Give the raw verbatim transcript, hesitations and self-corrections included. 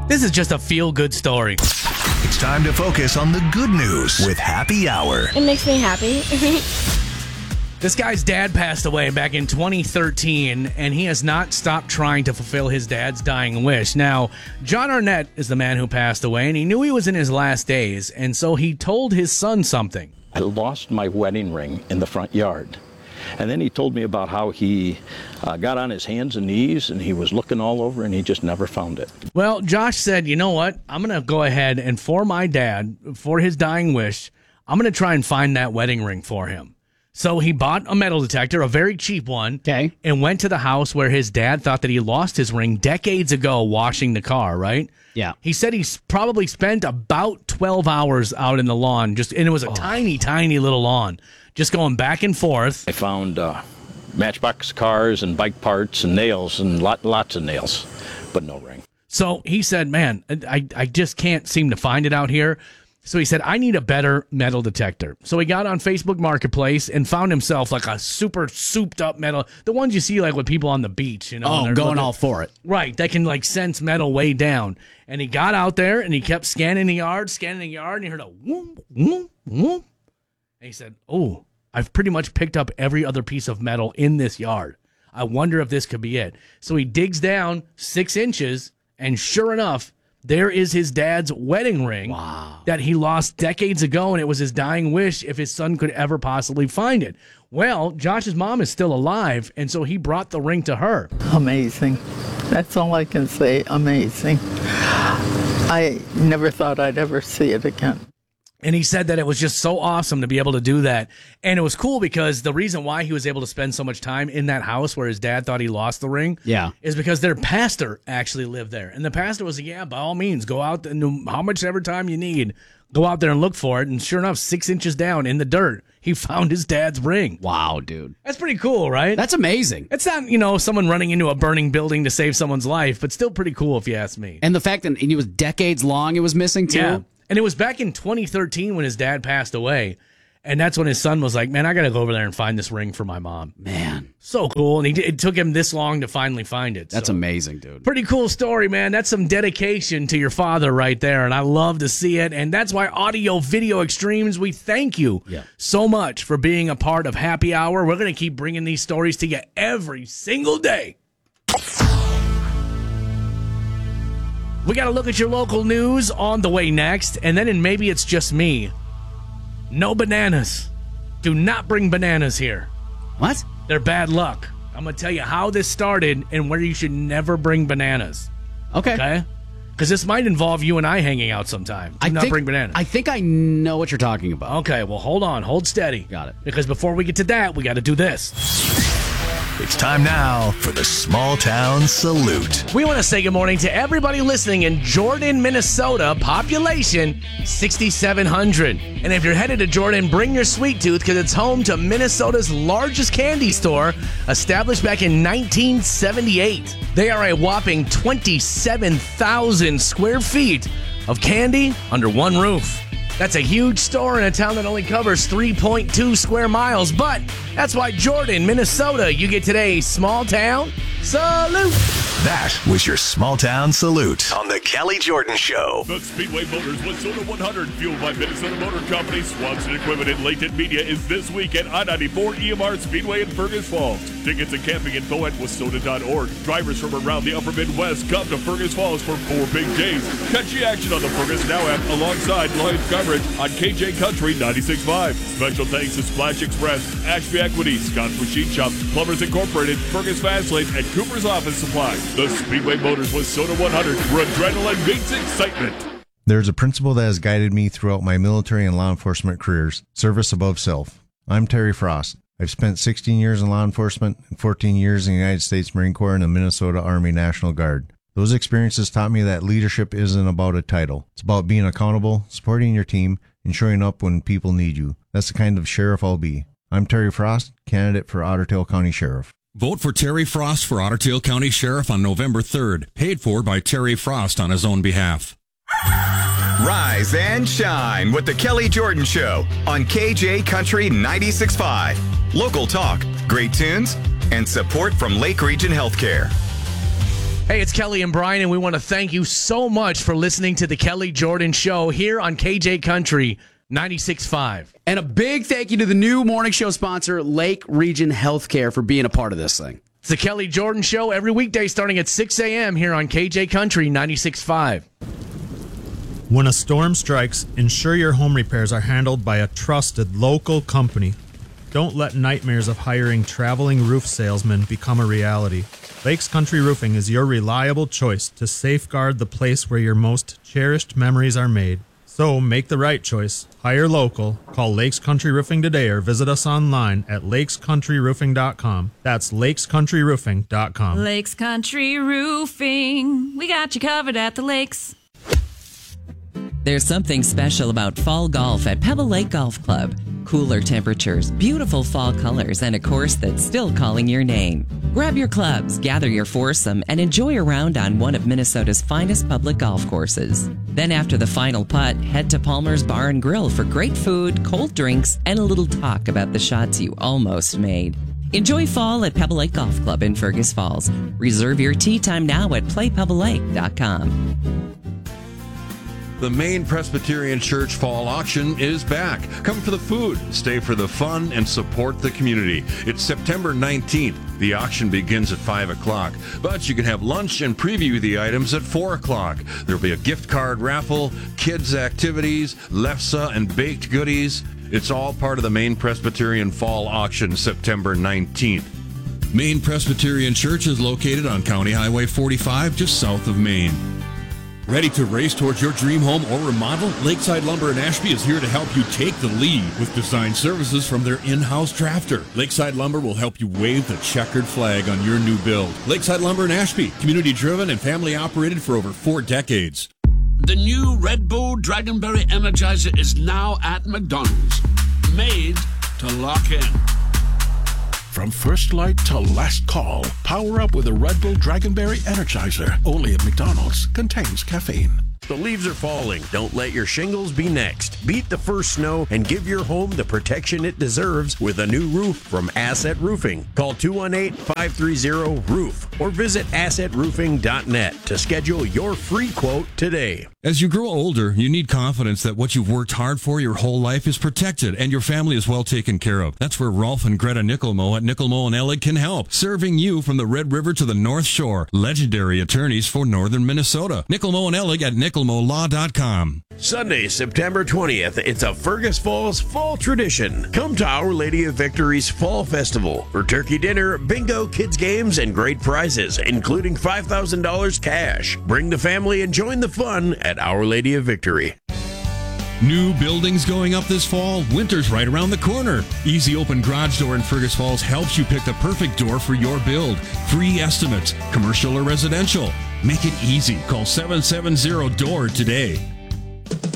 This is just a feel-good story. It's time to focus on the good news with Happy Hour. It makes me happy. This guy's dad passed away back in twenty thirteen, and he has not stopped trying to fulfill his dad's dying wish. Now, John Arnett is the man who passed away, and he knew he was in his last days, and so he told his son something. I lost my wedding ring in the front yard. And then he told me about how he uh, got on his hands and knees, and he was looking all over, and he just never found it. Well, Josh said, you know what? I'm going to go ahead and for my dad, for his dying wish, I'm going to try and find that wedding ring for him. So he bought a metal detector, a very cheap one, okay, and went to the house where his dad thought that he lost his ring decades ago washing the car, right? Yeah. He said he's probably spent about twelve hours out in the lawn, just and it was a oh. tiny, tiny little lawn, just going back and forth. I found uh, matchbox cars and bike parts and nails and lot, lots of nails, but no ring. So he said, man, I, I just can't seem to find it out here. So he said, I need a better metal detector. So he got on Facebook Marketplace and found himself like a super souped up metal, the ones you see like with people on the beach, you know. Oh, going looking, all for it. Right. They can like sense metal way down. And he got out there and he kept scanning the yard, scanning the yard, and he heard a whoop, whoop, whoop. And he said, oh, I've pretty much picked up every other piece of metal in this yard. I wonder if this could be it. So he digs down six inches, and sure enough, there is his dad's wedding ring wow. that he lost decades ago, and it was his dying wish if his son could ever possibly find it. Well, Josh's mom is still alive, and so he brought the ring to her. Amazing. That's all I can say. Amazing. I never thought I'd ever see it again. And he said that it was just so awesome to be able to do that. And it was cool because the reason why he was able to spend so much time in that house where his dad thought he lost the ring yeah. is because their pastor actually lived there. And the pastor was like, yeah, by all means, go out and how much ever time you need, go out there and look for it. And sure enough, six inches down in the dirt, he found his dad's ring. Wow, dude. That's pretty cool, right? That's amazing. It's not, you know, someone running into a burning building to save someone's life, but still pretty cool if you ask me. And the fact that it was decades long it was missing, too. Yeah. And it was back in twenty thirteen when his dad passed away. And that's when his son was like, man, I got to go over there and find this ring for my mom. Man. So cool. And he, it took him this long to finally find it. That's so. amazing, dude. Pretty cool story, man. That's some dedication to your father right there. And I love to see it. And that's why Audio Video Extremes, we thank you yeah. so much for being a part of Happy Hour. We're going to keep bringing these stories to you every single day. We got to look at your local news on the way next. And then in Maybe It's Just Me, no bananas. Do not bring bananas here. What? They're bad luck. I'm going to tell you how this started and where you should never bring bananas. Okay. Okay? Because this might involve you and I hanging out sometime. Do I not think, bring bananas. I think I know what you're talking about. Okay, well, hold on. Hold steady. Got it. Because before we get to that, we got to do this. It's time now for the Small Town Salute. We want to say good morning to everybody listening in Jordan, Minnesota. Population sixty-seven hundred. And if you're headed to Jordan, bring your sweet tooth because it's home to Minnesota's largest candy store, established back in nineteen seventy-eight. They are a whopping twenty-seven thousand square feet of candy under one roof. That's a huge store in a town that only covers three point two square miles. But that's why Jordan, Minnesota, you get today's Small Town Salute. That was your Small Town Salute on the Kelly Jordan Show. The Speedway Motors Wasoda one hundred, fueled by Minnesota Motor Company, Swanson Equipment, and Latent Media, is this week at I ninety-four E M R Speedway in Fergus Falls. Tickets and camping info at wasoda dot org. Drivers from around the upper Midwest come to Fergus Falls for four big days. Catch the action on the Fergus Now app alongside live coverage on K J Country ninety-six point five. Special thanks to Splash Express, Ashby Equity, Scott's Machine Shop, Plumbers Incorporated, Fergus Fastlane, and Cooper's Office Supply. The Speedway Motors Wasoda one hundred, where adrenaline meets excitement. There's a principle that has guided me throughout my military and law enforcement careers: service above self. I'm Terry Frost. I've spent sixteen years in law enforcement and fourteen years in the United States Marine Corps and the Minnesota Army National Guard. Those experiences taught me that leadership isn't about a title. It's about being accountable, supporting your team, and showing up when people need you. That's the kind of sheriff I'll be. I'm Terry Frost, candidate for Otter Tail County Sheriff. Vote for Terry Frost for Otter Tail County Sheriff on November third. Paid for by Terry Frost on his own behalf. Rise and shine with the Kelly Jordan Show on K J Country ninety-six point five. Local talk, great tunes, and support from Lake Region Healthcare. Hey, it's Kelly and Brian, and we want to thank you so much for listening to the Kelly Jordan Show here on K J Country ninety-six point five. And a big thank you to the new morning show sponsor, Lake Region Healthcare, for being a part of this thing. It's the Kelly Jordan Show every weekday starting at six a.m. here on K J Country ninety-six point five. When a storm strikes, ensure your home repairs are handled by a trusted local company. Don't let nightmares of hiring traveling roof salesmen become a reality. Lakes Country Roofing is your reliable choice to safeguard the place where your most cherished memories are made. So make the right choice. Hire local. Call Lakes Country Roofing today or visit us online at lakes country roofing dot com. That's lakes country roofing dot com. Lakes Country Roofing. We got you covered at the lakes. There's something special about fall golf at Pebble Lake Golf Club. Cooler temperatures, beautiful fall colors, and a course that's still calling your name. Grab your clubs, gather your foursome, and enjoy a round on one of Minnesota's finest public golf courses. Then after the final putt, head to Palmer's Bar and Grill for great food, cold drinks, and a little talk about the shots you almost made. Enjoy fall at Pebble Lake Golf Club in Fergus Falls. Reserve your tee time now at play pebble lake dot com. The Maine Presbyterian Church Fall Auction is back. Come for the food, stay for the fun, and support the community. It's September nineteenth. The auction begins at five o'clock, but you can have lunch and preview the items at four o'clock. There'll be a gift card raffle, kids' activities, lefse, and baked goodies. It's all part of the Maine Presbyterian Fall Auction, September nineteenth. Maine Presbyterian Church is located on County Highway forty-five, just south of Maine. Ready to race towards your dream home or remodel? Lakeside Lumber in Ashby is here to help you take the lead with design services from their in-house drafter. Lakeside Lumber will help you wave the checkered flag on your new build. Lakeside Lumber in Ashby, community-driven and family-operated for over four decades. The new Red Bull Dragonberry Energizer is now at McDonald's. Made to lock in. From first light to last call, power up with a Red Bull Dragonberry Energizer. Only at McDonald's. Contains caffeine. The leaves are falling. Don't let your shingles be next. Beat the first snow and give your home the protection it deserves with a new roof from Asset Roofing. Call two one eight, five three zero, roof or visit asset roofing dot net to schedule your free quote today. As you grow older, you need confidence that what you've worked hard for your whole life is protected and your family is well taken care of. That's where Rolf and Greta Nickelmo at Nickelmo and Ellig can help, serving you from the Red River to the North Shore. Legendary attorneys for Northern Minnesota. Nickelmo and Ellig at nickelmo law dot com. Sunday, September twentieth, it's a Fergus Falls fall tradition. Come to Our Lady of Victory's Fall Festival for turkey dinner, bingo, kids games, and great prizes, including five thousand dollars cash. Bring the family and join the fun at Our Lady of Victory. New buildings going up this fall? Winter's right around the corner. Easy Open Garage Door in Fergus Falls helps you pick the perfect door for your build. Free estimates, commercial or residential. Make it easy. Call seven seven zero D O O R today.